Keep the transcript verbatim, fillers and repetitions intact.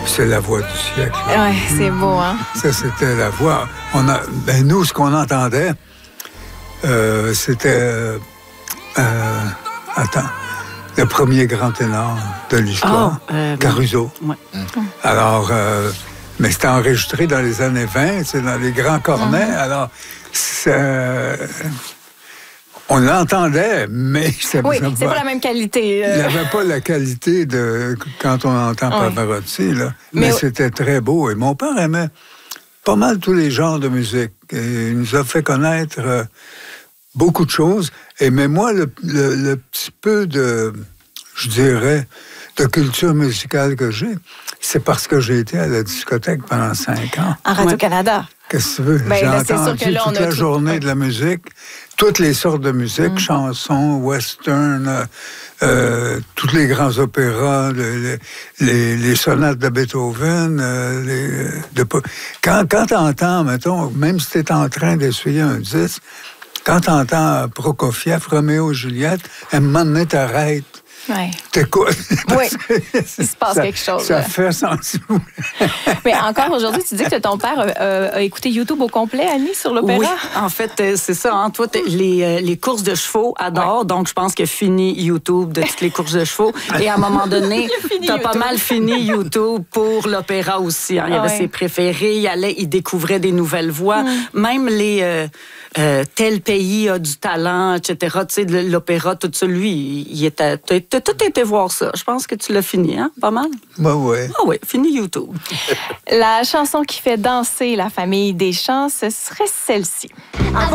c'est la voix du siècle. Oui, c'est beau, hein? Ça, c'était la voix. On a, ben, nous, ce qu'on entendait, euh, c'était... Euh, euh, attends, le premier grand ténor de l'histoire, oh, euh, Caruso. Ouais. Alors, euh, mais c'était enregistré dans les années vingt, c'est dans les grands cornets. Mm-hmm. Alors, c'est... On l'entendait, mais... Ça, oui, ça, c'est pas la même qualité. Euh... Il n'avait pas la qualité de quand on entend oui. Pavarotti, là. Mais, mais c'était très beau. Et mon père aimait pas mal tous les genres de musique. Et il nous a fait connaître euh, beaucoup de choses. Et mais moi, le, le, le petit peu de, je dirais, de culture musicale que j'ai, c'est parce que j'ai été à la discothèque pendant cinq ans. En Radio-Canada. Qu'est-ce que tu veux? Ben, j'ai là, entendu sûr que là, toute on a la tout... journée ouais. de la musique, toutes les sortes de musique, mm. chansons, western, euh, euh, tous les grands opéras, les, les, les sonates de Beethoven. Euh, les, de... Quand, quand tu entends, mettons, même si tu es en train d'essuyer un disque, quand tu entends Prokofiev, Roméo et Juliette, à un moment donné, t'arrêtes. Oui. T'écoutes. Oui, il se passe ça, quelque chose. Ça là. fait sentir. Mais encore aujourd'hui, tu dis que ton père euh, a écouté YouTube au complet, Annie, sur l'opéra? Oui, en fait, c'est ça. Hein. Toi, les, les courses de chevaux adore, ouais. donc je pense qu'il a fini YouTube de toutes les courses de chevaux. Et à un moment donné, tu as pas mal fini YouTube pour l'opéra aussi. Hein. Il y avait ouais. ses préférés, il allait, il découvrait des nouvelles voix. Mm. Même les... Euh, Euh, tel pays a du talent, et cetera. Tu sais, l'opéra, tout ça, lui, il était... T'as tout été voir ça. Je pense que tu l'as fini, hein? Pas mal? Ben oui. Ah oui, fini YouTube. La chanson qui fait danser la famille Deschamps, ce serait celle-ci.